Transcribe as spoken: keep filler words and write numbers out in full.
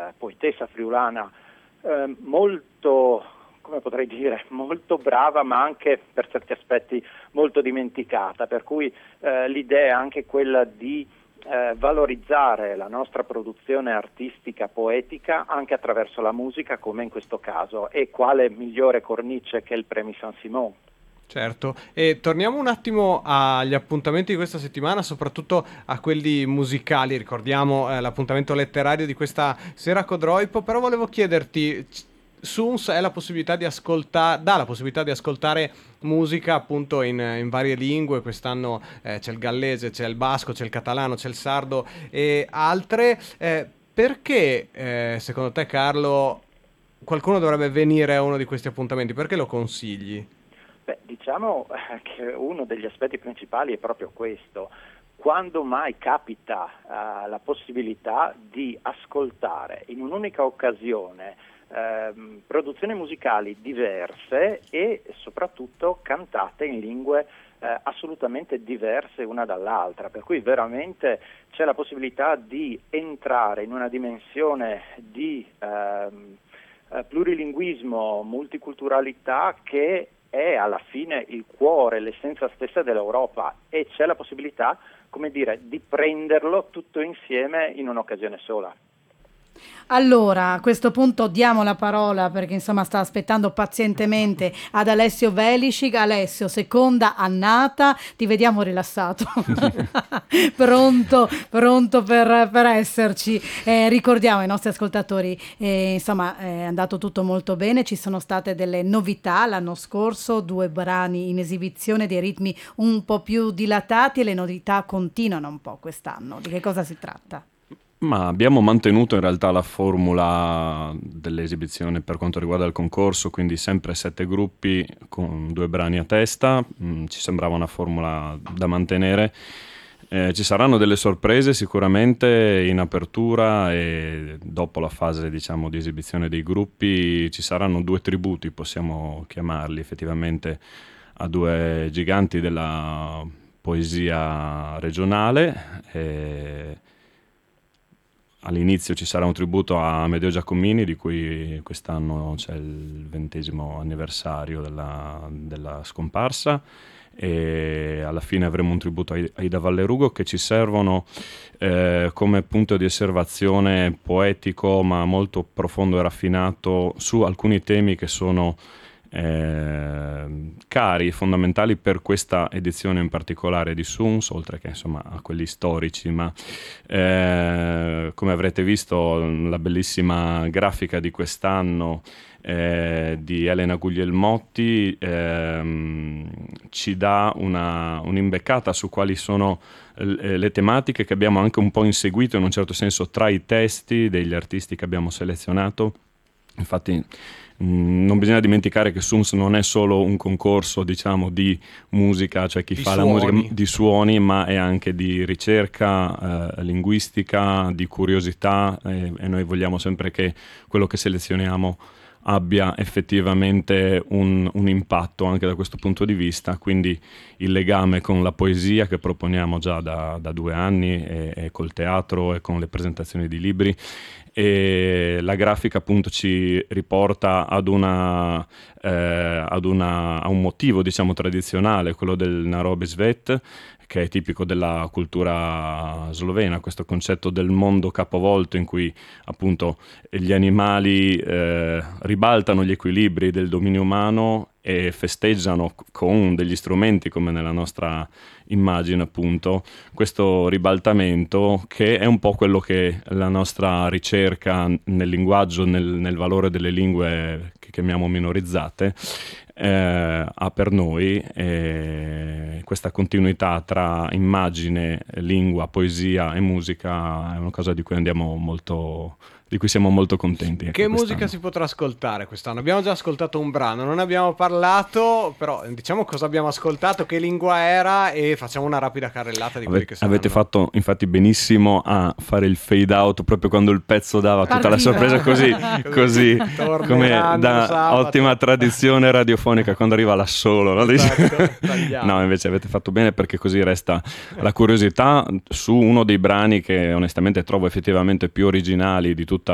eh, poetessa friulana eh, molto, come potrei dire, molto brava, ma anche per certi aspetti molto dimenticata, per cui eh, l'idea è anche quella di eh, valorizzare la nostra produzione artistica poetica anche attraverso la musica, come in questo caso. E quale migliore cornice che il Premi Saint-Simon? Certo, e torniamo un attimo agli appuntamenti di questa settimana, soprattutto a quelli musicali. Ricordiamo eh, l'appuntamento letterario di questa sera a Codroipo, però volevo chiederti, Suns è la possibilità di ascoltare, dà la possibilità di ascoltare musica appunto in, in varie lingue. Quest'anno eh, c'è il gallese, c'è il basco, c'è il catalano, c'è il sardo e altre. Eh, perché eh, secondo te, Carlo, qualcuno dovrebbe venire a uno di questi appuntamenti? Perché lo consigli? Beh, diciamo che uno degli aspetti principali è proprio questo. Quando mai capita uh, la possibilità di ascoltare in un'unica occasione uh, produzioni musicali diverse e soprattutto cantate in lingue uh, assolutamente diverse una dall'altra, per cui veramente c'è la possibilità di entrare in una dimensione di uh, uh, plurilinguismo, multiculturalità che è alla fine il cuore, l'essenza stessa dell'Europa, e c'è la possibilità, come dire, di prenderlo tutto insieme in un'occasione sola. Allora, a questo punto diamo la parola, perché insomma sta aspettando pazientemente, ad Alessio Velicic. Alessio, seconda annata, ti vediamo rilassato, pronto, pronto per, per esserci. Eh, ricordiamo ai nostri ascoltatori, eh, insomma è andato tutto molto bene, ci sono state delle novità l'anno scorso, due brani in esibizione, dei ritmi un po' più dilatati, e le novità continuano un po' quest'anno. Di che cosa si tratta? Ma abbiamo mantenuto in realtà la formula dell'esibizione per quanto riguarda il concorso, quindi sempre sette gruppi con due brani a testa. Mm, ci sembrava una formula da mantenere. Eh, ci saranno delle sorprese sicuramente in apertura, e dopo la fase, diciamo, di esibizione dei gruppi ci saranno due tributi, possiamo chiamarli effettivamente, a due giganti della poesia regionale. E all'inizio ci sarà un tributo a Amedeo Giacomini, di cui quest'anno c'è il ventesimo anniversario della, della scomparsa, e alla fine avremo un tributo a Ida Vallerugo, che ci servono eh, come punto di osservazione poetico, ma molto profondo e raffinato, su alcuni temi che sono Eh, cari e fondamentali per questa edizione in particolare di Suns, oltre che insomma a quelli storici. Ma eh, come avrete visto, la bellissima grafica di quest'anno eh, di Elena Guglielmotti eh, ci dà una, un'imbeccata su quali sono le, le tematiche che abbiamo anche un po' inseguito in un certo senso tra i testi degli artisti che abbiamo selezionato. Infatti non bisogna dimenticare che Suns non è solo un concorso, diciamo, di musica, cioè chi di fa suoni. la musica di suoni, ma è anche di ricerca eh, linguistica, di curiosità, eh, e noi vogliamo sempre che quello che selezioniamo abbia effettivamente un, un impatto anche da questo punto di vista. Quindi il legame con la poesia che proponiamo già da, da due anni, e, e col teatro e con le presentazioni di libri, e la grafica appunto ci riporta ad una, eh, ad una a un motivo, diciamo, tradizionale, quello del Narodni svet, che è tipico della cultura slovena, questo concetto del mondo capovolto, in cui appunto gli animali eh, ribaltano gli equilibri del dominio umano e festeggiano con degli strumenti, come nella nostra immagine appunto, questo ribaltamento, che è un po' quello che la nostra ricerca nel linguaggio, nel, nel valore delle lingue che chiamiamo minorizzate, eh, ha per noi. Eh, questa continuità tra immagine, lingua, poesia e musica è una cosa di cui andiamo molto di cui siamo molto contenti. Che musica si potrà ascoltare quest'anno? Abbiamo già ascoltato un brano, non abbiamo parlato, però diciamo cosa abbiamo ascoltato, che lingua era, e facciamo una rapida carrellata di Ave- quelli che saranno. Avete fatto infatti benissimo a fare il fade out proprio quando il pezzo dava tutta la sorpresa, così, così come da sabato. Ottima tradizione radiofonica quando arriva l'assolo, no? Esatto, No, invece avete fatto bene, perché così resta la curiosità su uno dei brani che onestamente trovo effettivamente più originali di tutta